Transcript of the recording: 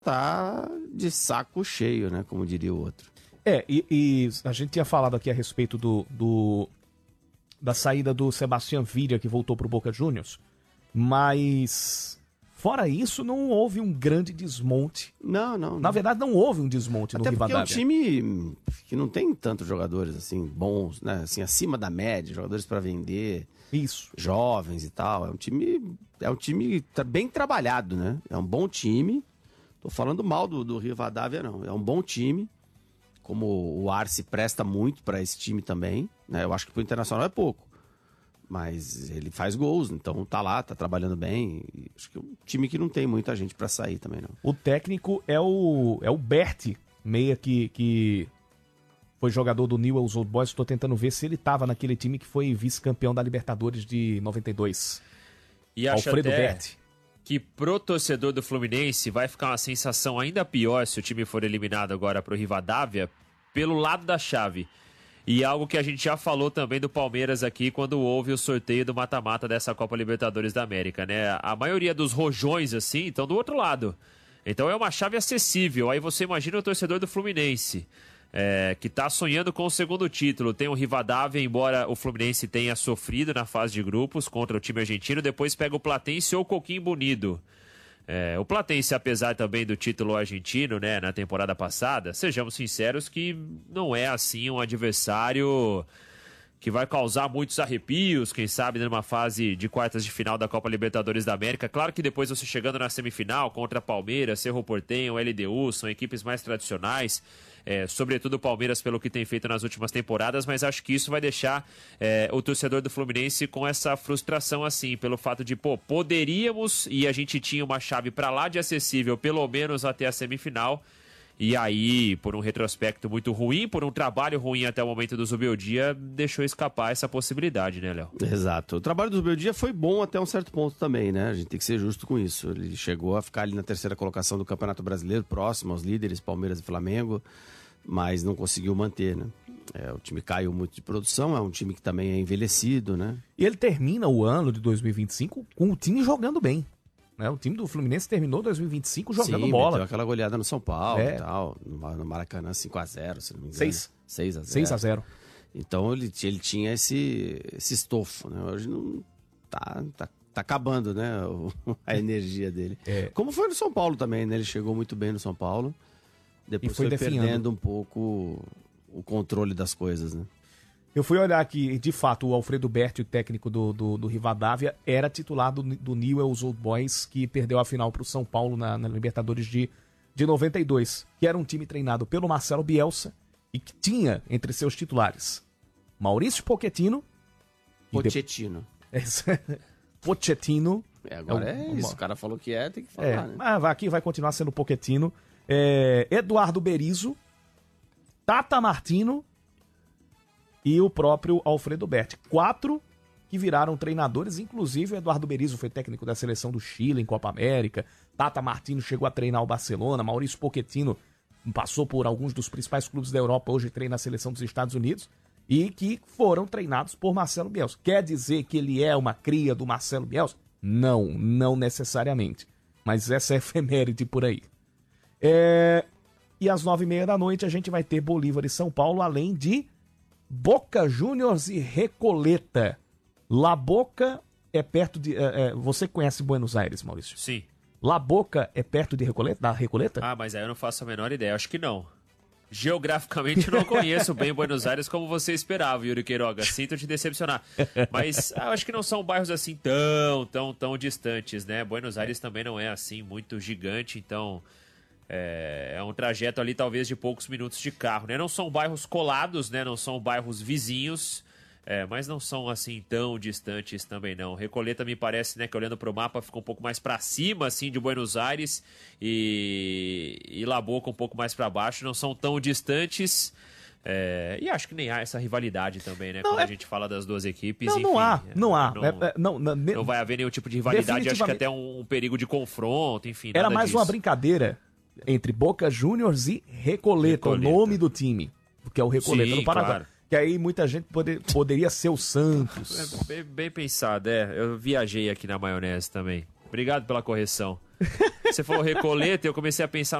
tá de saco cheio, né? Como diria o outro. E a gente tinha falado aqui a respeito da saída do Sebastián Viera, que voltou pro Boca Juniors, mas fora isso não houve um grande desmonte. Não. Na verdade não houve um desmonte no Rivadavia. Até porque é um time que não tem tantos jogadores assim bons, né? Assim, acima da média, jogadores para vender. Isso. Jovens e tal. É um time bem trabalhado, né? É um bom time. Tô falando mal do Rivadavia, não. É um bom time. Como o Arce presta muito para esse time também, né? Eu acho que pro Internacional é pouco. Mas ele faz gols, então tá lá, tá trabalhando bem. E acho que é um time que não tem muita gente para sair também, não. O técnico é o Berti, meia que foi jogador do Newell's Old Boys. Estou tentando ver se ele tava naquele time que foi vice-campeão da Libertadores de 92. E acho Alfredo até Berti. Que pro torcedor do Fluminense vai ficar uma sensação ainda pior se o time for eliminado agora pro Rivadavia, pelo lado da chave. E algo que a gente já falou também do Palmeiras aqui quando houve o sorteio do mata-mata dessa Copa Libertadores da América, né? A maioria dos rojões, assim, estão do outro lado. Então é uma chave acessível. Aí você imagina o torcedor do Fluminense, que tá sonhando com o segundo título. Tem o Rivadavia, embora o Fluminense tenha sofrido na fase de grupos contra o time argentino, depois pega o Platense ou o Coquimbo Unido. O Platense, apesar também do título argentino, né, na temporada passada, sejamos sinceros que não é assim um adversário que vai causar muitos arrepios, quem sabe numa fase de quartas de final da Copa Libertadores da América. Claro que depois você chegando na semifinal contra Palmeiras, Cerro Porteño, LDU, são equipes mais tradicionais, sobretudo o Palmeiras pelo que tem feito nas últimas temporadas, mas acho que isso vai deixar o torcedor do Fluminense com essa frustração assim, pelo fato de, poderíamos, e a gente tinha uma chave para lá de acessível, pelo menos até a semifinal. E aí, por um retrospecto muito ruim, por um trabalho ruim até o momento do Zubeldia, deixou escapar essa possibilidade, né, Léo? Exato. O trabalho do Zubeldia foi bom até um certo ponto também, né? A gente tem que ser justo com isso. Ele chegou a ficar ali na terceira colocação do Campeonato Brasileiro, próximo aos líderes, Palmeiras e Flamengo, mas não conseguiu manter, né? O time caiu muito de produção, é um time que também é envelhecido, né? E ele termina o ano de 2025 com o time jogando bem. O time do Fluminense terminou 2025 jogando bola. Meteu aquela goleada no São Paulo e tal, no Maracanã 5x0, se não me engano. 6x0. 6x0. Então ele tinha esse estofo, né? Hoje não tá acabando, né? A energia dele. Como foi no São Paulo também, né? Ele chegou muito bem no São Paulo, depois foi perdendo um pouco o controle das coisas, né? Eu fui olhar aqui, de fato, o Alfredo Berti, o técnico do Rivadavia, era titular do Newell's Old Boys, que perdeu a final para o São Paulo na Libertadores de 92, que era um time treinado pelo Marcelo Bielsa e que tinha entre seus titulares Maurício Pochettino. Pochettino. Agora é isso, o cara falou que tem que falar, né? Mas aqui vai continuar sendo Pochettino. Eduardo Berizzo, Tata Martino e o próprio Alfredo Berti. 4 que viraram treinadores, inclusive o Eduardo Berizzo foi técnico da seleção do Chile em Copa América, Tata Martino chegou a treinar o Barcelona, Maurício Pochettino passou por alguns dos principais clubes da Europa, hoje treina a seleção dos Estados Unidos, e que foram treinados por Marcelo Bielsa. Quer dizer que ele é uma cria do Marcelo Bielsa? Não necessariamente. Mas essa é efeméride por aí. E às 9h30 da noite a gente vai ter Bolívar e São Paulo, além de Boca Juniors e Recoleta. La Boca é perto de... você conhece Buenos Aires, Maurício? Sim. La Boca é perto de Recoleta, da Recoleta? Ah, mas aí eu não faço a menor ideia, acho que não. Geograficamente eu não conheço bem Buenos Aires como você esperava, Yuri Queiroga. Sinto te decepcionar. Mas eu acho que não são bairros assim tão distantes, né? Buenos Aires também não é assim muito gigante, então... É um trajeto ali talvez de poucos minutos de carro, né? Não são bairros colados, né? Não são bairros vizinhos, mas não são assim tão distantes também não. Recoleta me parece, né, que olhando para o mapa fica um pouco mais para cima assim de Buenos Aires e La Boca um pouco mais para baixo, não são tão distantes. E acho que nem há essa rivalidade também, né? Quando a gente fala das duas equipes. Não, enfim, não há. Não vai haver nenhum tipo de rivalidade, acho que até um perigo de confronto, enfim. Era mais uma brincadeira entre Boca Juniors e Recoleta, o nome do time, que é o Recoleta do Paraguai. Claro. Que aí muita gente poderia ser o Santos. Bem pensado, eu viajei aqui na maionese também. Obrigado pela correção. Você falou Recoleta e eu comecei a pensar